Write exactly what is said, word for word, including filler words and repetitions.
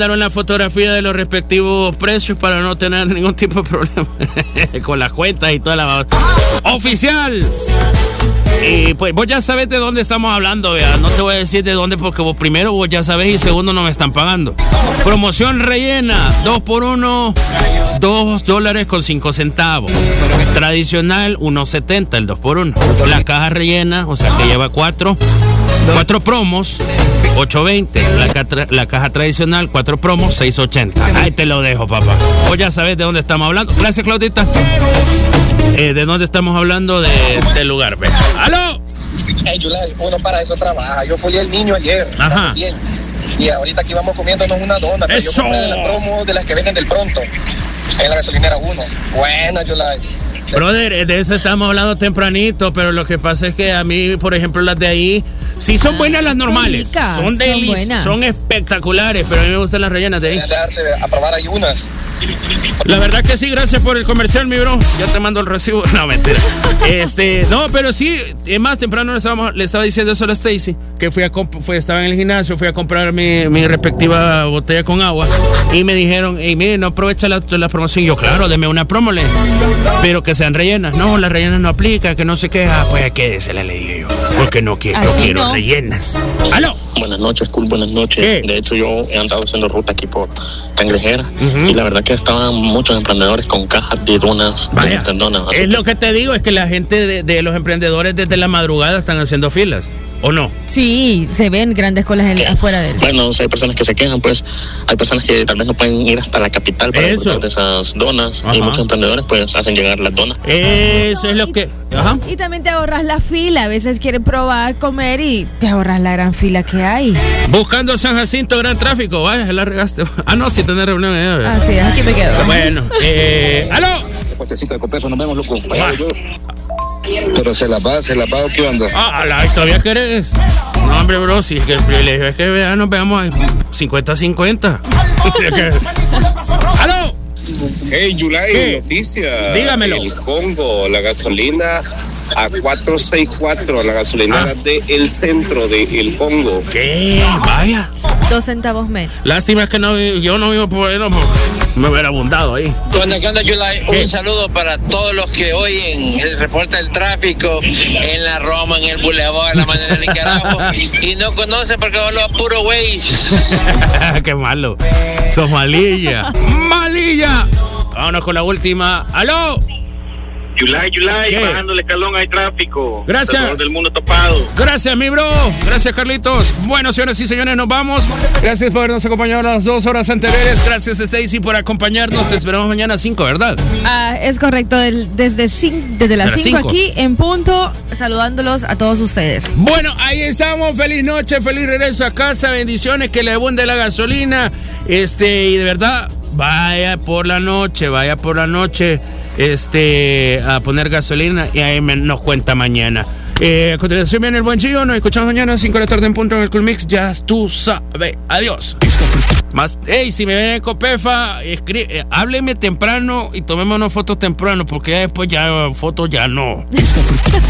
mandaron la fotografía de los respectivos precios para no tener ningún tipo de problema con las cuentas y toda la... ¡Oficial! Y pues vos ya sabés de dónde estamos hablando, vea. No te voy a decir de dónde porque vos primero vos ya sabés y segundo no me están pagando. Promoción rellena, dos por uno, dos dólares con cinco centavos. Tradicional, uno setenta, el dos por uno. La caja rellena, o sea que lleva cuatro, cuatro promos, ocho veinte. La, ca- la caja tradicional, cuatro promos, seis ochenta. Ahí te lo dejo, papá. Vos ya sabés de dónde estamos hablando. Gracias, Claudita. Eh, ¿De dónde estamos hablando? De, del lugar, ve. ¡Aló! Hey, Yulai, uno para eso trabaja. Yo fui el niño ayer. Ajá. Bien. Y ahorita aquí vamos comiéndonos una dona. Pero ¡Eso! yo compré de las promos de las que venden del pronto. En la gasolinera uno. Buena, Yulai. Brother, de eso estábamos hablando tempranito, pero lo que pasa es que a mí, por ejemplo, las de ahí, sí son buenas las normales. Son ricas, Son deliciosas, son, son espectaculares, pero a mí me gustan las rellenas de ahí. Deberían dejarse a probar ayunas. La verdad que sí, gracias por el comercial, mi bro. Ya te mando el recibo. No, mentira. Este, no, pero sí, es más temprano le, estábamos, le estaba diciendo eso a la Stacy, que fui a comp- fui, estaba en el gimnasio, fui a comprar mi, mi respectiva botella con agua y me dijeron, hey, mire, no aprovecha la, la promoción. Yo, claro, deme una promo, le, pero que sean rellenas. No, las rellenas no aplica, que no se queja. Pues quédese, le dije yo, porque no quiero, no quiero no. rellenas. ¡Aló! Buenas noches, cool, buenas noches. ¿Qué? De hecho, yo he andado haciendo ruta aquí por Cangrejera uh-huh. y la verdad que estaban muchos emprendedores con cajas de donas. Vaya, de donas es lo que te digo, es que la gente de, de los emprendedores desde la madrugada están haciendo filas, ¿o no? Sí, se ven grandes colas en, afuera de él. Bueno, si hay personas que se quejan, pues hay personas que tal vez no pueden ir hasta la capital para disfrutar de esas donas. Ajá. Y muchos emprendedores pues hacen llegar las donas. Eso es lo que... Ajá. Y también te ahorras la fila, a veces quieren probar, comer y te ahorras la gran fila que hay. Buscando San Jacinto, gran tráfico, vaya, la regaste. Ah, no, si tenés reunión. Eh, ah, sí, aquí me quedo. Bueno, eh... ¡aló! Puestecito de copezo, nos vemos, loco. Yo. Pero se la va, se la va, ¿qué onda? Ah, la, ¿todavía querés? No, hombre, bro, si es que el privilegio es que vean, nos veamos cincuenta cincuenta. ¡Aló! Hey, Yulai, noticia. Dígamelo. El Congo, la gasolina a cuatro sesenta y cuatro, la gasolinera ah. de El Centro de El Congo. ¿Qué? Vaya. Dos centavos menos. Lástima que no, yo no vivo por ahí, no, me hubiera abundado ahí. ¿Qué onda, qué onda, Yulai? Un saludo para todos los que oyen el reporte del tráfico en la Roma, en el Boulevard, en la manera de Nicaragua, y no conocen porque hablo a puro güey. Qué malo. Sos malilla. ¡Malilla! Vámonos con la última. ¡Aló! Yulai, Yulai, bajando el escalón hay tráfico. Gracias. Todo del mundo topado. Gracias, mi bro. Gracias, Carlitos. Bueno, señoras y señores, nos vamos. Gracias por habernos acompañado las dos horas anteriores. Gracias, Stacy, por acompañarnos. Te esperamos mañana a cinco, ¿verdad? Ah, es correcto. Del, desde, cin, desde las cinco aquí en punto, saludándolos a todos ustedes. Bueno, ahí estamos. Feliz noche, feliz regreso a casa. Bendiciones, que le abunde la gasolina. Este, y de verdad, vaya por la noche, vaya por la noche. Este, a poner gasolina y ahí me, nos cuenta mañana. Eh, a continuación viene el buen Gio. Nos escuchamos mañana a cinco de la tarde en punto en el Cool Mix. Ya tú sabes. Adiós. Más, hey, si me ven en Copefa, escri- eh, hábleme temprano y tomémonos fotos temprano, porque ya después ya fotos ya no.